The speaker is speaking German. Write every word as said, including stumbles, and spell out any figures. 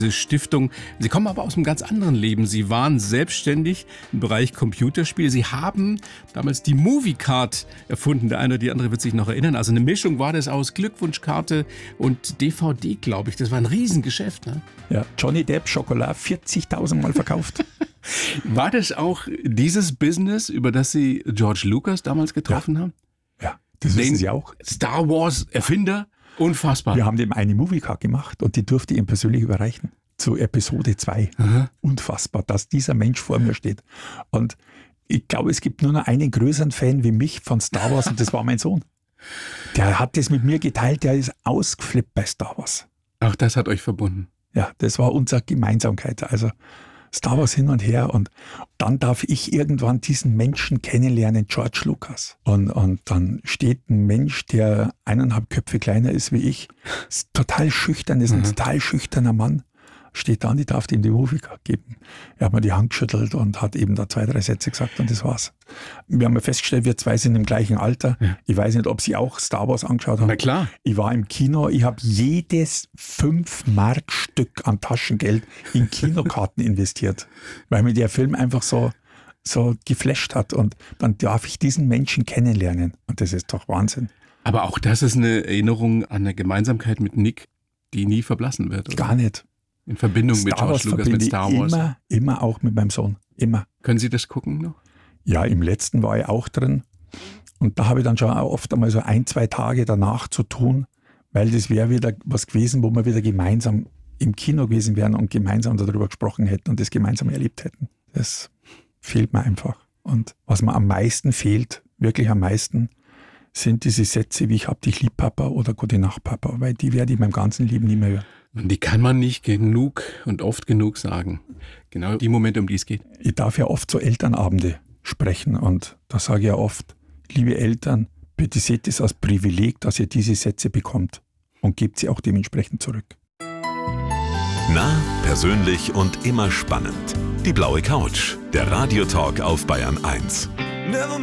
Diese Stiftung. Sie kommen aber aus einem ganz anderen Leben. Sie waren selbstständig im Bereich Computerspiele. Sie haben damals die Moviecard erfunden. Der eine oder die andere wird sich noch erinnern. Also eine Mischung war das aus Glückwunschkarte und D V D, glaube ich. Das war ein Riesengeschäft, ne? Ja, Johnny Depp Schokolade vierzigtausend Mal verkauft. War das auch dieses Business, über das Sie George Lucas damals getroffen ja. haben? Ja, das Den wissen Sie auch. Star Wars Erfinder? Unfassbar. Wir haben dem eine Moviecard gemacht und die durfte ich ihm persönlich überreichen. Zu Episode zwei. Aha. Unfassbar, dass dieser Mensch vor mir steht. Und ich glaube, es gibt nur noch einen größeren Fan wie mich von Star Wars und das war mein Sohn. Der hat das mit mir geteilt, der ist ausgeflippt bei Star Wars. Ach, das hat euch verbunden. Ja, das war unsere Gemeinsamkeit. Also Star Wars hin und her und dann darf ich irgendwann diesen Menschen kennenlernen, George Lucas. Und, und dann steht ein Mensch, der eineinhalb Köpfe kleiner ist wie ich, ist total schüchtern, ist ein mhm. total schüchterner Mann, steht da und ich darf ihm die Moviecard geben. Er hat mir die Hand geschüttelt und hat eben da zwei, drei Sätze gesagt und das war's. Wir haben ja festgestellt, wir zwei sind im gleichen Alter. Ja. Ich weiß nicht, ob Sie auch Star Wars angeschaut haben. Na klar. Ich war im Kino, ich habe jedes fünf Mark Stück an Taschengeld in Kinokarten investiert, weil mir der Film einfach so, so geflasht hat und dann darf ich diesen Menschen kennenlernen und das ist doch Wahnsinn. Aber auch das ist eine Erinnerung an eine Gemeinsamkeit mit Nick, die nie verblassen wird, oder? Gar nicht. In Verbindung Star mit George Lucas, mit Star Wars. Immer, immer auch mit meinem Sohn. Immer. Können Sie das gucken noch? Ja, im letzten war ich auch drin. Und da habe ich dann schon auch oft einmal so ein, zwei Tage danach zu tun, weil das wäre wieder was gewesen, wo wir wieder gemeinsam im Kino gewesen wären und gemeinsam darüber gesprochen hätten und das gemeinsam erlebt hätten. Das fehlt mir einfach. Und was mir am meisten fehlt, wirklich am meisten, sind diese Sätze wie ich hab dich lieb, Papa oder Gute Nacht, Papa, weil die werde ich meinem ganzen Leben nie mehr hören. Und die kann man nicht genug und oft genug sagen. Genau die Momente, um die es geht. Ich darf ja oft so Elternabende sprechen und da sage ich ja oft, liebe Eltern, bitte seht es als Privileg, dass ihr diese Sätze bekommt und gebt sie auch dementsprechend zurück. Nah, persönlich und immer spannend. Die blaue Couch, der Radiotalk auf Bayern eins.